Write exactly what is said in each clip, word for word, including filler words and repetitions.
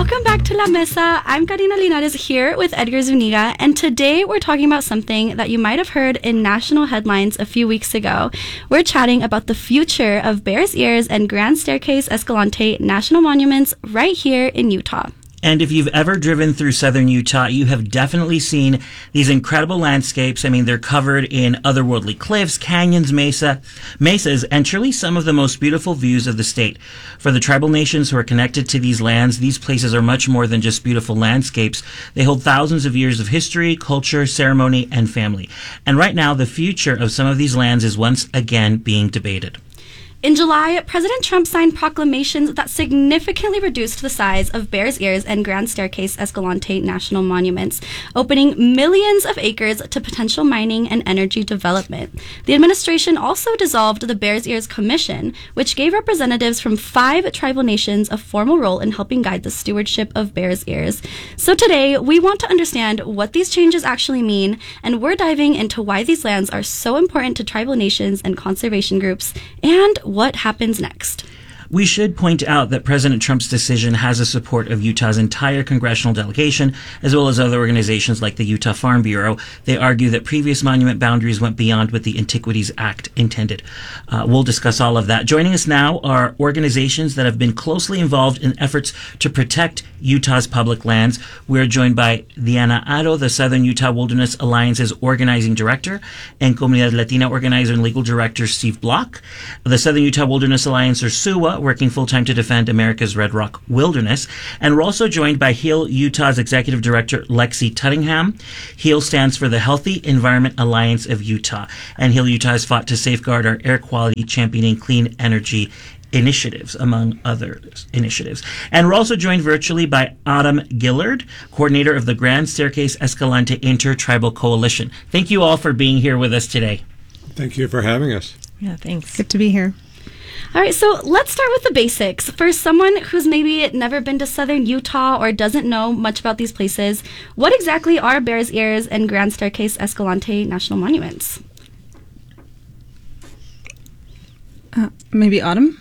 Welcome back to La Mesa. I'm Karina Linares here with Edgar Zuniga, and today we're talking about something that you might have heard in national headlines a few weeks ago. We're chatting about the future of Bears Ears and Grand Staircase Escalante National Monuments right here in Utah. And if you've ever driven through southern Utah, you have definitely seen these incredible landscapes. I mean, they're covered in otherworldly cliffs, canyons, mesa, mesas, and truly some of the most beautiful views of the state. For the tribal nations who are connected to these lands, these places are much more than just beautiful landscapes. They hold thousands of years of history, culture, ceremony, and family. And right now, the future of some of these lands is once again being debated. In July, President Trump signed proclamations that significantly reduced the size of Bears Ears and Grand Staircase Escalante National Monuments, opening millions of acres to potential mining and energy development. The administration also dissolved the Bears Ears Commission, which gave representatives from five tribal nations a formal role in helping guide the stewardship of Bears Ears. So today, we want to understand what these changes actually mean, and we're diving into why these lands are so important to tribal nations and conservation groups, and what happens next. We should point out that President Trump's decision has the support of Utah's entire congressional delegation, as well as other organizations like the Utah Farm Bureau. They argue that previous monument boundaries went beyond what the Antiquities Act intended. Uh, we'll discuss all of that. Joining us now are organizations that have been closely involved in efforts to protect Utah's public lands. We're joined by Diana Aro, the Southern Utah Wilderness Alliance's organizing director, and Comunidad Latina organizer and legal director Steve Block. The Southern Utah Wilderness Alliance, or S U W A, working full-time to defend America's Red Rock Wilderness. And we're also joined by HEAL Utah's executive director, Lexi Tuttingham. HEAL stands for the Healthy Environment Alliance of Utah. And HEAL Utah has fought to safeguard our air quality, championing clean energy initiatives, among other initiatives. And we're also joined virtually by Autumn Gillard, coordinator of the Grand Staircase Escalante Inter-Tribal Coalition. Thank you all for being here with us today. Thank you for having us. Yeah, thanks. Good to be here. All right, so let's start with the basics. For someone who's maybe never been to southern Utah or doesn't know much about these places, what exactly are Bears Ears and Grand Staircase Escalante National Monuments? Uh, maybe Autumn?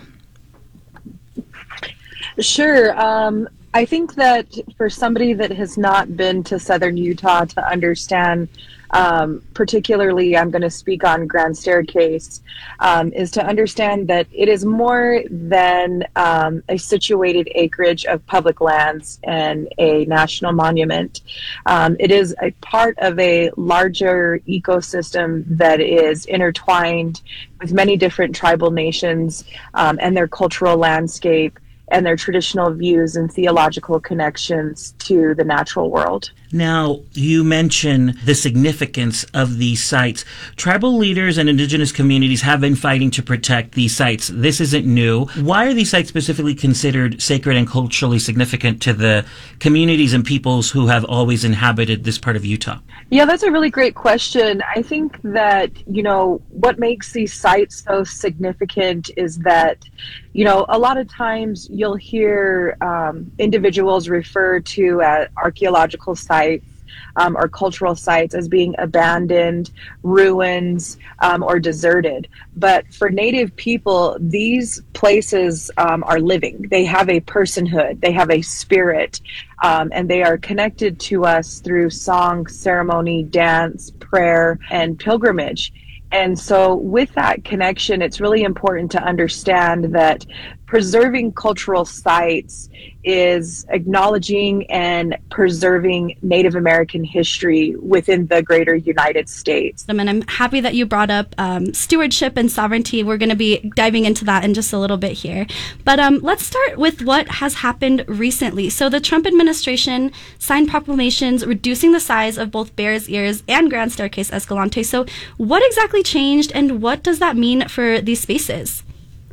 Sure. Um, I think that for somebody that has not been to southern Utah to understand, um, particularly I'm going to speak on Grand Staircase, um, is to understand that it is more than um, a situated acreage of public lands and a national monument. Um, it is a part of a larger ecosystem that is intertwined with many different tribal nations um, and their cultural landscape and their traditional views and theological connections to the natural world. Now, you mention the significance of these sites. Tribal leaders and indigenous communities have been fighting to protect these sites. This isn't new. Why are these sites specifically considered sacred and culturally significant to the communities and peoples who have always inhabited this part of Utah? Yeah, that's a really great question. I think that, you know, what makes these sites so significant is that, you know, a lot of times you'll hear um, individuals refer to uh, archaeological sites Um, or cultural sites as being abandoned, ruins, um, or deserted. But for Native people, these places um, are living. They have a personhood, they have a spirit, um, and they are connected to us through song, ceremony, dance, prayer, and pilgrimage. And so with that connection, it's really important to understand that preserving cultural sites is acknowledging and preserving Native American history within the greater United States. And I'm happy that you brought up um, stewardship and sovereignty. We're going to be diving into that in just a little bit here. But um, let's start with what has happened recently. So the Trump administration signed proclamations reducing the size of both Bears Ears and Grand Staircase Escalante. So what exactly changed, and what does that mean for these spaces?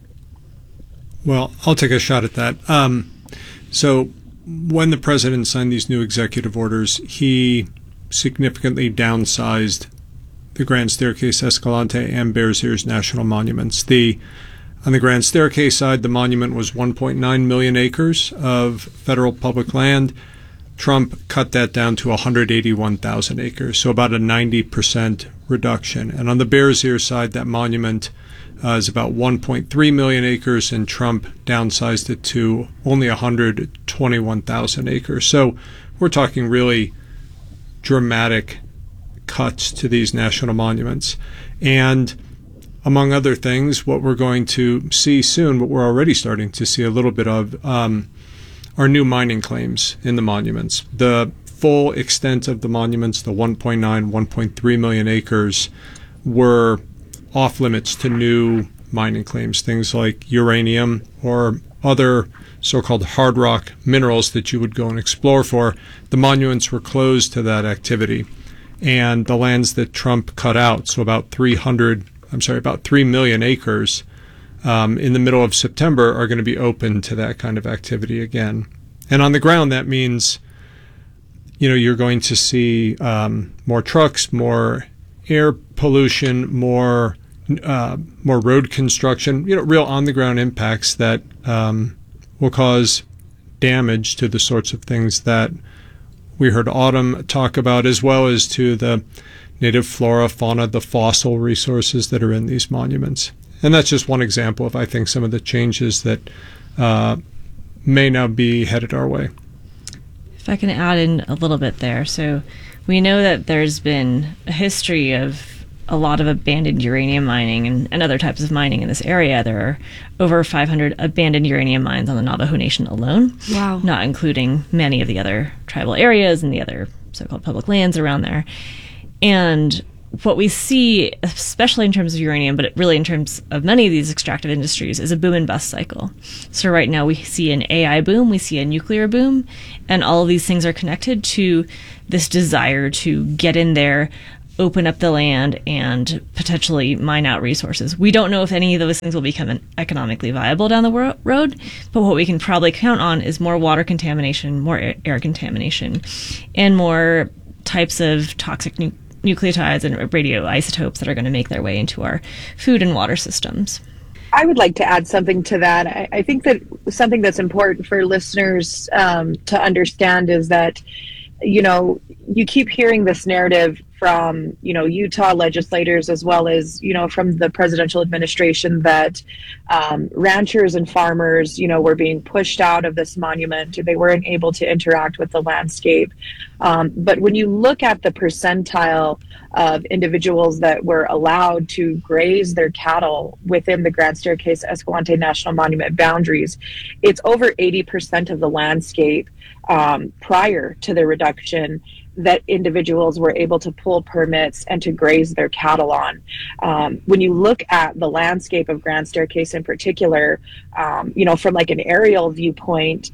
Well, I'll take a shot at that. Um, so when the president signed these new executive orders, he significantly downsized the Grand Staircase Escalante and Bears Ears national monuments. The on the Grand Staircase side, the monument was one point nine million acres of federal public land. Trump cut that down to one hundred eighty-one thousand acres, so about a ninety percent reduction. And on the Bears Ears side, that monument uh, is about one point three million acres, and Trump downsized it to only one hundred twenty-one thousand acres. So we're talking really dramatic cuts to these national monuments. And among other things, what we're going to see soon, what we're already starting to see a little bit of, um, are new mining claims in the monuments. The full extent of the monuments, the one point nine, one point three million acres, were off limits to new mining claims, things like uranium or other so-called hard rock minerals that you would go and explore for. The monuments were closed to that activity. And the lands that Trump cut out, so about three hundred, I'm sorry, about three million acres um, in the middle of September, are going to be open to that kind of activity again. And on the ground, that means, you know, you're going to see um, more trucks, more air pollution, more uh, more road construction, you know, real on-the-ground impacts that um, will cause damage to the sorts of things that we heard Autumn talk about, as well as to the native flora, fauna, the fossil resources that are in these monuments. And that's just one example of, I think, some of the changes that uh, may now be headed our way. If I can add in a little bit there. So we know that there's been a history of a lot of abandoned uranium mining and, and other types of mining in this area. There are over five hundred abandoned uranium mines on the Navajo Nation alone. Wow. Not including many of the other tribal areas and the other so-called public lands around there. And what we see, especially in terms of uranium, but really in terms of many of these extractive industries, is a boom and bust cycle. So right now we see an A I boom, we see a nuclear boom, and all of these things are connected to this desire to get in there, open up the land, and potentially mine out resources. We don't know if any of those things will become economically viable down the wor- road, but what we can probably count on is more water contamination, more air, air contamination, and more types of toxic nu- nucleotides and radioisotopes that are going to make their way into our food and water systems. I would like to add something to that. I, I think that something that's important for listeners um, to understand is that, you know, you keep hearing this narrative from, you know, Utah legislators, as well as, you know, from the presidential administration, that um, ranchers and farmers, you know, were being pushed out of this monument. They weren't able to interact with the landscape. Um, but when you look at the percentile of individuals that were allowed to graze their cattle within the Grand Staircase Escalante National Monument boundaries, it's over eighty percent of the landscape um, prior to the reduction that individuals were able to pull permits and to graze their cattle on. Um, when you look at the landscape of Grand Staircase in particular, um, you know, from like an aerial viewpoint,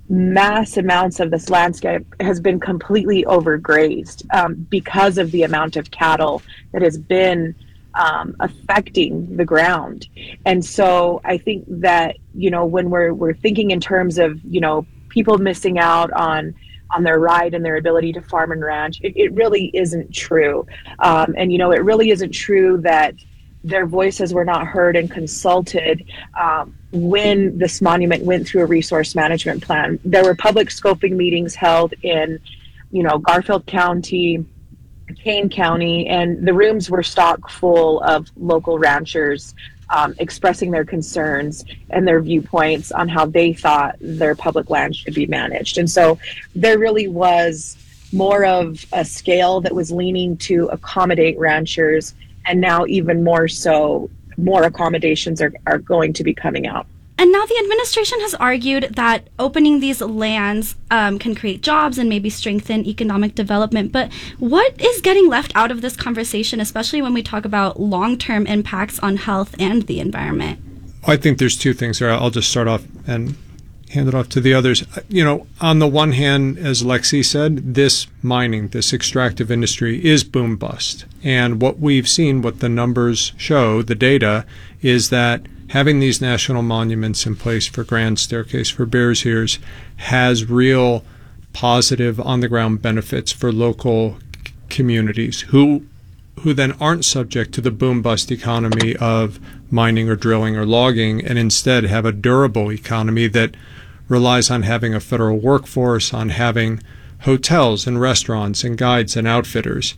mass amounts of this landscape has been completely overgrazed um, because of the amount of cattle that has been um, affecting the ground. And so I think that, you know, when we're we're thinking in terms of, you know, people missing out on on their ride and their ability to farm and ranch, it, it really isn't true. Um, and, you know, it really isn't true that their voices were not heard and consulted um, when this monument went through a resource management plan. There were public scoping meetings held in, you know, Garfield County, Kane County, and the rooms were stock full of local ranchers Um, expressing their concerns and their viewpoints on how they thought their public land should be managed. And so there really was more of a scale that was leaning to accommodate ranchers, and now even more so, more accommodations are, are going to be coming out. And now the administration has argued that opening these lands um, can create jobs and maybe strengthen economic development. But what is getting left out of this conversation, especially when we talk about long-term impacts on health and the environment? I think there's two things there. I'll just start off and hand it off to the others. You know, on the one hand, as Lexi said, this mining, this extractive industry is boom bust. And what we've seen, what the numbers show, the data, is that having these national monuments in place for Grand Staircase, for Bears Ears, has real positive on-the-ground benefits for local c- communities who who then aren't subject to the boom-bust economy of mining or drilling or logging, and instead have a durable economy that relies on having a federal workforce, on having hotels and restaurants and guides and outfitters.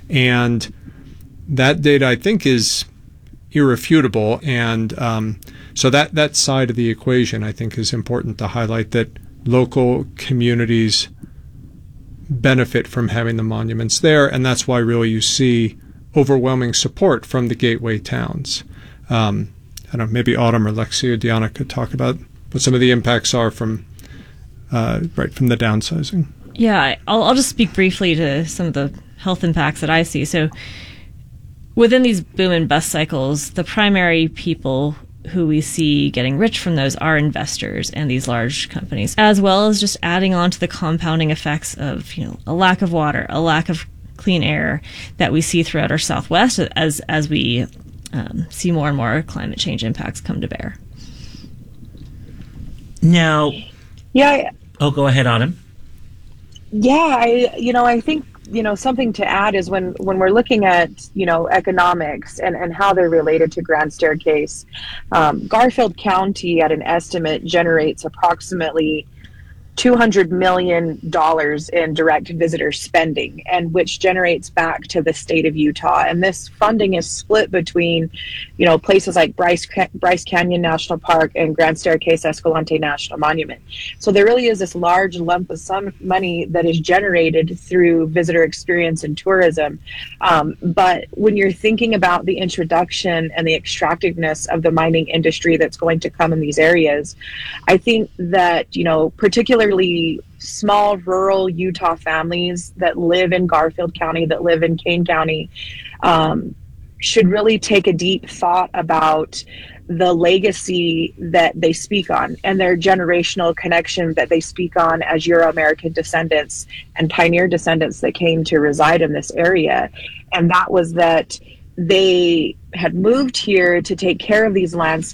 And that data, I think, is irrefutable, and um, so that that side of the equation, I think, is important to highlight, that local communities benefit from having the monuments there, and that's why really you see overwhelming support from the gateway towns. Um, I don't know, maybe Autumn or Lexi or Deanna could talk about what some of the impacts are from uh, right from the downsizing. Yeah, I- I'll, I'll just speak briefly to some of the health impacts that I see. So within these boom and bust cycles, the primary people who we see getting rich from those are investors and these large companies, as well as just adding on to the compounding effects of, you know, a lack of water, a lack of clean air that we see throughout our Southwest as as we um, see more and more climate change impacts come to bear. Now, Yeah, I- oh, go ahead, Autumn. yeah, I you know I think you know something to add is when when we're looking at you know economics and and how they're related to Grand Staircase. Um, Garfield County, at an estimate, generates approximately two hundred million dollars in direct visitor spending, and which generates back to the state of Utah. And this funding is split between, you know, places like Bryce, Bryce Canyon National Park and Grand Staircase Escalante National Monument. So there really is this large lump of sum money that is generated through visitor experience and tourism. Um, but when you're thinking about the introduction and the extractiveness of the mining industry that's going to come in these areas, I think that, you know, particularly small rural Utah families that live in Garfield County, that live in Kane County, um, should really take a deep thought about the legacy that they speak on and their generational connection that they speak on as Euro-American descendants and pioneer descendants that came to reside in this area. And that was that they had moved here to take care of these lands